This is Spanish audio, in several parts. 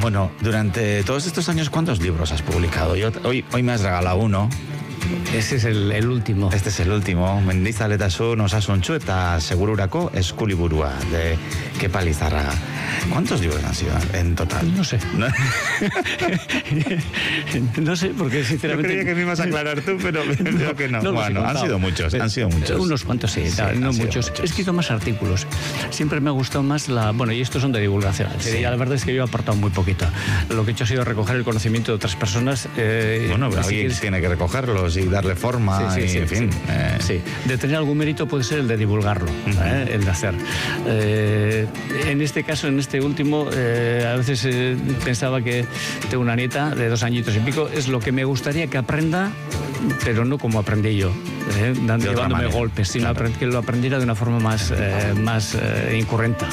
Bueno, durante todos estos años, ¿cuántos libros has publicado? Hoy me has regalado uno. Ese es el último. Este es el último. Mendizaletasun osasuntsu eta segururako eskuliburua de Kepa Lizarraga. ¿Cuántos libros han sido en total? No sé. No sé, porque sinceramente... Yo creía que me ibas a aclarar tú, pero creo que no. Bueno, han sido muchos. Unos cuantos, sí, no muchos. He escrito más artículos. Siempre me ha gustado más Bueno, y estos son de divulgación. Sí. La verdad es que yo he aportado muy poquito. Lo que he hecho ha sido recoger el conocimiento de otras personas. Bueno, pero alguien tiene que recogerlos y darle forma en fin. Sí, de tener algún mérito puede ser el de divulgarlo, el de hacer. En este caso, en este último, a veces pensaba que tengo una nieta de 2 añitos y pico, es lo que me gustaría que aprenda, pero no como aprendí yo, llevándome golpes, sino que lo aprendiera de una forma más incurrenta.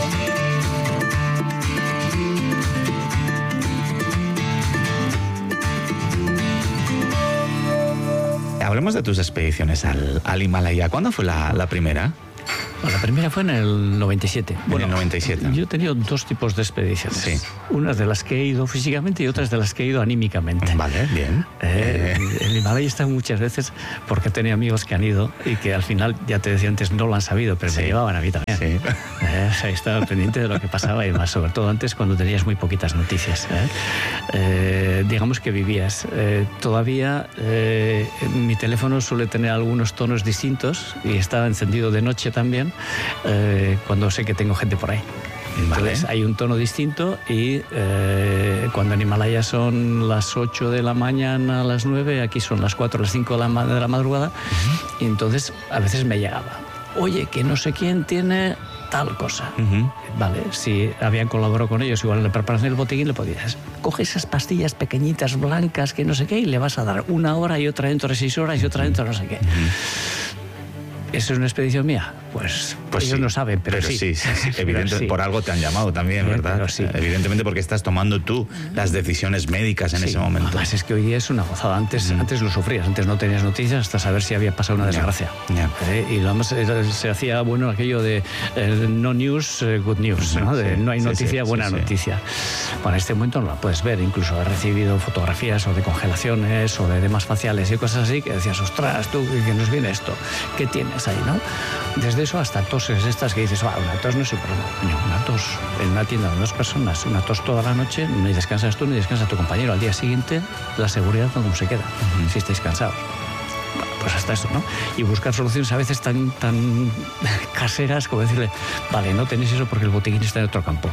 Hablemos de tus expediciones al Himalaya. ¿Cuándo fue la primera? Bueno, la primera fue en el 97. En el 97. Yo he tenido 2 tipos de expediciones. Sí. Unas de las que he ido físicamente y otras de las que he ido anímicamente. Vale, bien. El Himalaya está muchas veces porque he tenido amigos que han ido y que al final, ya te decía antes, no lo han sabido, pero me llevaban a mí también. Sí. Estaba pendiente de lo que pasaba y más, sobre todo antes cuando tenías muy poquitas noticias. Digamos que vivías. Todavía mi teléfono suele tener algunos tonos distintos y está encendido de noche también. Cuando sé que tengo gente por ahí. Entonces hay un tono distinto y cuando en Himalaya son las 8 de la mañana a las 9, aquí son las 4 o las 5 de la madrugada, y entonces a veces me llegaba, oye, que no sé quién tiene tal cosa. Vale, si habían colaborado con ellos, igual en la preparación del botiquín, le podías coge esas pastillas pequeñitas, blancas, que no sé qué, y le vas a dar 1 hora y otra dentro de 6 horas y otra dentro de no sé qué. ¿Eso es una expedición mía? Pues ellos no saben, pero sí. Evidentemente, por algo te han llamado también, ¿verdad? Sí. Evidentemente porque estás tomando tú las decisiones médicas en ese momento. Además es que hoy día es una gozada. Antes lo sufrías, antes no tenías noticias hasta saber si había pasado una desgracia. Y además se hacía aquello de no news, good news, ¿no? No hay noticia, buena noticia. Bueno, en este momento no la puedes ver. Incluso he recibido fotografías o de congelaciones o de edemas faciales y cosas así que decías, ostras, tú, que nos viene esto. ¿Qué tienes ahí, no? Desde eso hasta toses estas que dices, una tos no es un problema. Una tos en una tienda de 2 personas, una tos toda la noche, ni descansas tú ni descansa tu compañero. Al día siguiente, la seguridad no cómo se queda, si estáis cansados. Bueno, pues hasta eso, ¿no? Y buscar soluciones a veces tan caseras como decirle, vale, no tenéis eso porque el botiquín está en otro campo.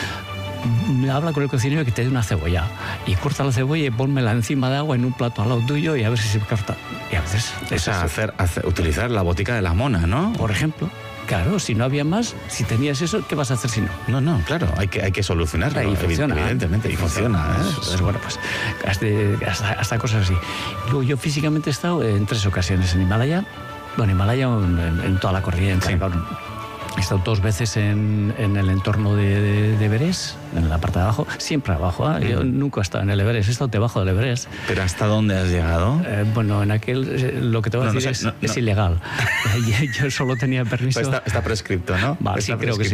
Habla con el cocinero que te dé una cebolla y corta la cebolla y pónmela encima de agua en un plato al lado tuyo y a ver si se corta. Y a veces... utilizar la botica de la mona, ¿no? Por ejemplo. Claro, si no había más, si tenías eso, ¿qué vas a hacer si no? No, claro, hay que solucionarlo. Y funciona, evidentemente, y funciona. Pues bueno, pues hasta cosas así. Luego yo físicamente he estado en 3 ocasiones en Himalaya. Bueno, Himalaya en toda la cordillera. He estado 2 veces en el entorno de Everest, en la parte de abajo, siempre abajo. Yo nunca he estado en el Everest, he estado debajo del Everest. ¿Pero hasta dónde has llegado? Bueno, en aquel, lo que te voy a decir es ilegal. Yo solo tenía permiso... Pues está prescripto, ¿no? Vale, sí, creo que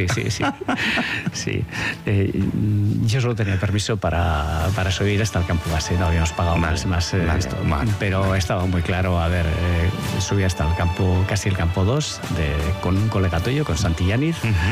sí. Yo solo tenía permiso para subir hasta el campo base, no habíamos pagado más esto. Pero estaba muy claro, subí hasta el campo, casi el campo 2, con un colega tuyo, con Santillaniz,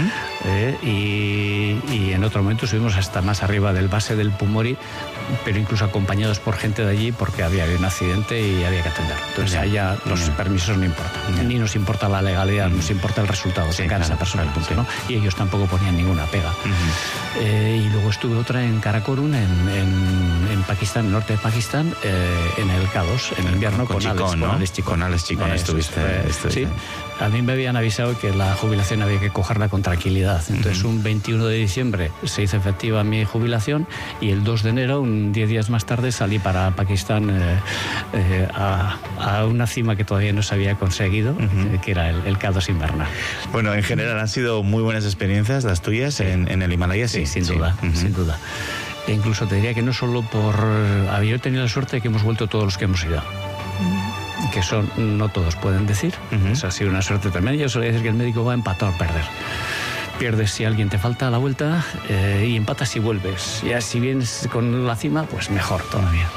y en otro momento subimos hasta más arriba del base del Pumori, pero incluso acompañados por gente de allí porque había habido un accidente y había que atender. Entonces allá los permisos no importan, ni nos importa la legalidad, nos importa el resultado, sacar a esa persona al punto, ¿no? Y ellos tampoco ponían ninguna pega. Y luego estuve otra en Karakorum, en Pakistán, en el norte de Pakistán, en el K2, en invierno, con Alex Chicón. Con Alex Chicón estuviste. Sí. A mí me habían avisado que la jubilación había que cogerla con tranquilidad. Entonces, un 21 de diciembre se hizo efectiva mi jubilación y el 2 de enero, 10 días más tarde, salí para Pakistán a una cima que todavía no se había conseguido, que era el K2 invernal. Bueno, en general han sido muy buenas experiencias las tuyas en el Himalaya, sí. Sin duda. E incluso te diría que no solo yo he tenido la suerte de que hemos vuelto todos los que hemos ido. Que eso no todos pueden decir. Eso ha sido una suerte tremenda. Yo solía decir que el médico va a empatar o perder. pierdes si alguien te falta a la vuelta y empatas si vuelves. Ya si vienes con la cima, pues mejor todavía,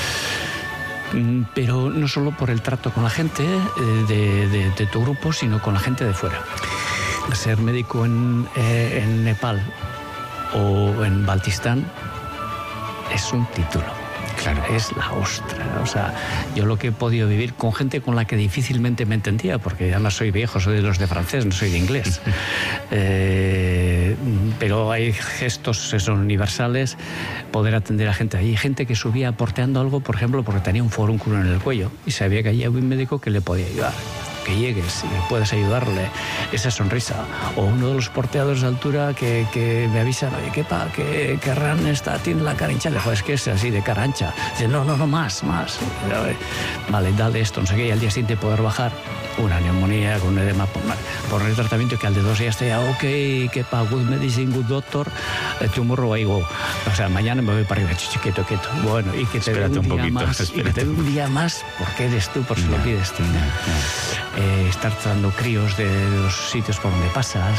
pero no solo por el trato con la gente de tu grupo, sino con la gente de fuera. Ser médico en Nepal o en Baltistán es un título. Claro, es la ostra. O sea, yo lo que he podido vivir con gente con la que difícilmente me entendía, porque además soy viejo, soy de los de francés, no soy de inglés. Pero hay gestos que son universales, poder atender a gente. Hay gente que subía porteando algo, por ejemplo, porque tenía un forúnculo en el cuello y sabía que allí había un médico que le podía ayudar. Que llegues y puedes ayudarle, esa sonrisa. O uno de los porteadores de altura que me avisan, oye, que Ran tiene la cara hinchada. Joder, es que es así, de cara ancha. Dice, no, más. Vale, dale esto, no sé qué, y al día siguiente poder bajar una neumonía con un edema pulmonar. Por el tratamiento que al de 2 días te diga, ok, que good medicine, good doctor, tomorrow I go. O sea, mañana me voy para arriba, quieto. Bueno, y que te dé un día más, porque eres tú, por si lo pides tú. Estar tratando críos de los sitios por donde pasas.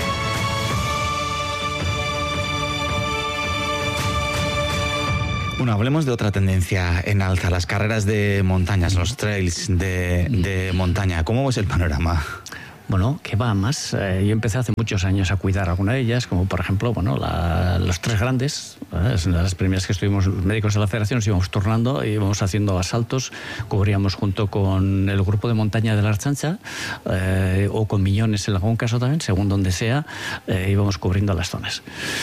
Bueno, hablemos de otra tendencia en alza, las carreras de montañas, los trails de montaña. ¿Cómo ves el panorama? Bueno, que va más. Yo empecé hace muchos años a cuidar alguna de ellas, como por ejemplo, los 3 grandes. Las primeras que estuvimos los médicos de la federación, nos íbamos turnando, íbamos haciendo asaltos, cubríamos junto con el grupo de montaña de la Archancha o con Miñones en algún caso también, según donde sea, íbamos cubriendo las zonas.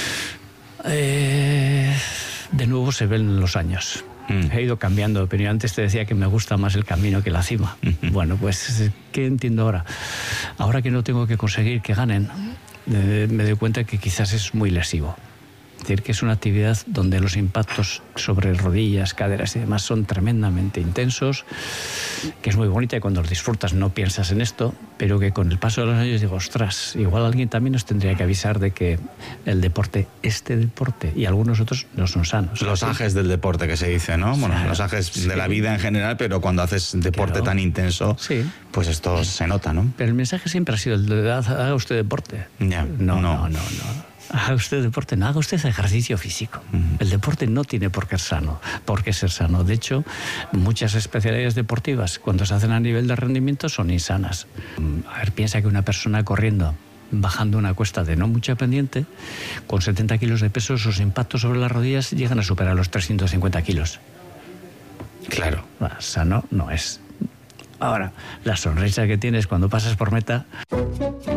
De nuevo se ven los años. He ido cambiando de opinión. Antes te decía que me gusta más el camino que la cima. Bueno, pues, ¿qué entiendo ahora? Ahora que no tengo que conseguir que ganen, me doy cuenta que quizás es muy lesivo. Es decir, que es una actividad donde los impactos sobre rodillas, caderas y demás son tremendamente intensos, que es muy bonita y cuando los disfrutas no piensas en esto, pero que con el paso de los años digo, ostras, igual alguien también nos tendría que avisar de que el deporte, este deporte y algunos otros no son sanos. Los ajes del deporte que se dice, ¿no? Bueno, los ajes de la vida en general, pero cuando haces deporte tan intenso, pues esto se nota, ¿no? Pero el mensaje siempre ha sido el de haga usted deporte. Ya, no. Haga usted deporte, no haga usted ejercicio físico. El deporte no tiene por qué ser sano. De hecho, muchas especialidades deportivas, cuando se hacen a nivel de rendimiento, son insanas. A ver, piensa que una persona corriendo, bajando una cuesta de no mucha pendiente, con 70 kilos de peso, sus impactos sobre las rodillas llegan a superar los 350 kilos. Claro. Sano no es. Ahora, la sonrisa que tienes cuando pasas por meta...